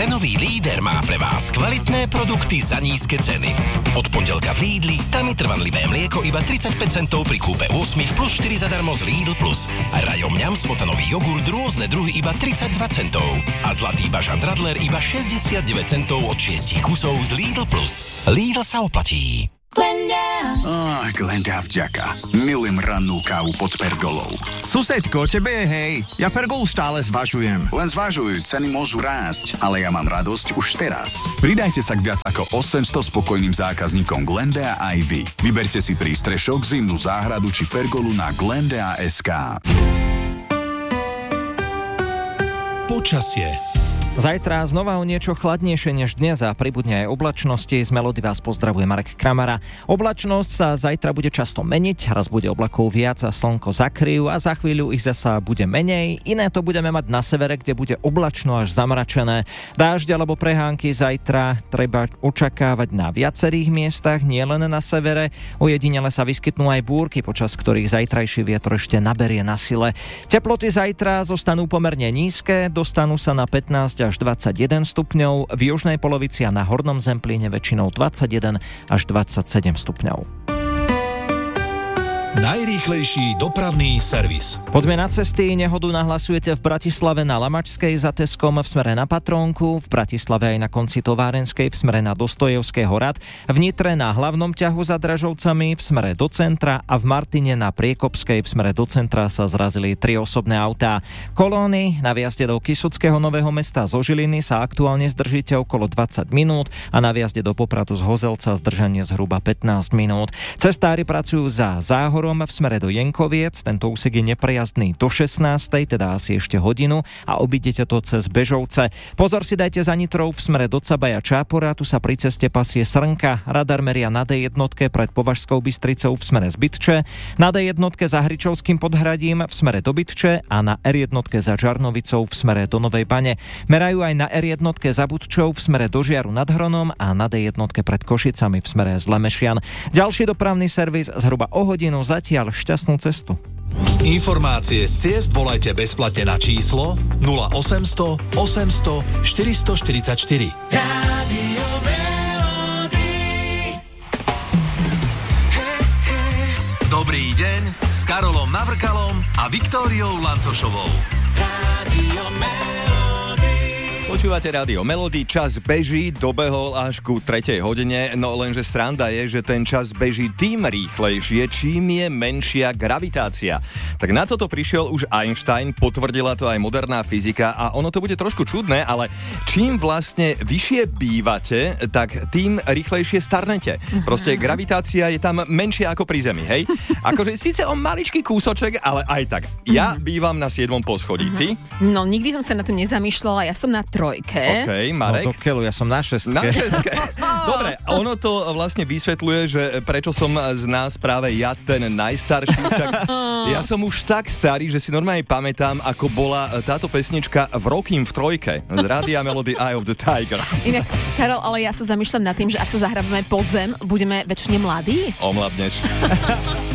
cenový líder má pre vás kvalitné produkty za nízke ceny. Od pondelka v Lidli tam je trvanlivé mlieko iba 35 centov pri kúpe 8 plus 4 zadarmo z Lidl Plus. Rajo Mňam smotanový jogurt rôzne druhy iba 32 centov. A zlatý bažant Radler iba 69 centov od 6 kusov z Lidl Plus. Lidl sa oplatí. Glenda vďaka. Milujem rannú kávu pod pergolou. Susedko, tebe je hej. Ja pergolu stále zvažujem. Len zvažuj, ceny môžu rásť, ale ja mám radosť už teraz. Pridajte sa k viac ako 800 spokojným zákazníkom Glenda aj vy. Vyberte si prístrešok, zimnú záhradu či pergolu na glenda.sk. Počasie. Zajtra znova o niečo chladnejšie než dnes a pribudne aj oblačnosti. Z Melody vás pozdravuje Marek Kramara. Oblačnosť sa zajtra bude často meniť, raz bude oblakov viac a slnko zakryjú a za chvíľu ich zasa bude menej. Iné to budeme mať na severe, kde bude oblačno až zamračené. Dážď alebo prehánky zajtra treba očakávať na viacerých miestach, nielen na severe. Ojedinele sa vyskytnú aj búrky, počas ktorých zajtrajší vietor ešte naberie na sile. Teploty zajtra zostanú pomerne nízke, dostanú sa na 15 až 21 stupňov, v južnej polovici a na hornom zemplíne väčšinou 21 až 27 stupňov. Najrýchlejší dopravný servis. Poďme na cesty. Nehodu nahlasujete v Bratislave na Lamačskej za Teskom v smere na Patrónku, v Bratislave aj na konci Továrenskej v smere na Dostojevského hrad, v Nitre na hlavnom ťahu za Dražovcami v smere do centra a v Martine na Priekopskej v smere do centra sa zrazili 3 osobné autá. Kolóny na výjazde do Kysuckého Nového Mesta zo Žiliny sa aktuálne zdržíte okolo 20 minút a na výjazde do Popradu z Hozelca zdržanie zhruba 15 minút. Cestári pracujú za Záhorom v smere do Jenkoviec, tento úsek je neprejazdný do 16, teda asi ešte hodinu a obídete to cez Bežovce. Pozor si dajte za Nitrou v smere do Cabaja Čápora, tu sa pri ceste pasie Srnka, radar meria na D1 pred Považskou Bystricou v smere z Bytče, na D1 za Hričovským Podhradím v smere do Bytče a na R1 za Žarnovicou v smere do Novej Bane. Merajú aj na R1 za Budčou v smere do Žiaru nad Hronom a na D1 pred Košicami v smere z Lemešian. Ďalší dopravný servis zhruba o hodinu, zatiaľ šťastnú cestu. Informácie z ciest volajte bezplatne na číslo 0800 800 444. Rádio Melody. Dobrý deň s Karolom Navrkalom a Viktóriou Lancošovou. Rádio Melody. Počúvate Rádio Melody, čas beží, dobehol až ku 3. hodine, no lenže sranda je, že ten čas beží tým rýchlejšie, čím je menšia gravitácia. Tak na toto prišiel už Einstein, potvrdila to aj moderná fyzika a ono to bude trošku čudné, ale čím vlastne vyššie bývate, tak tým rýchlejšie starnete. Proste gravitácia je tam menšia ako pri Zemi, hej? Akože síce o maličký kúsoček, ale aj tak. Ja bývam na 7. poschodí, ty? No, nikdy som sa na tým nezamýšľala, ja som na 3. OK, Marek? No do keľu, ja som na 6. Na 6. Dobre, ono to vlastne vysvetľuje, že prečo som z nás práve ja ten najstarší. Ja som už tak starý, že si normálne pamätám, ako bola táto pesnička v Rokým v 3 z Rádia Melody Eye of the Tiger. Inak, Karol, ale ja sa zamýšľam nad tým, že ak sa zahrábame pod zem, budeme väčšine mladí? Omladneš.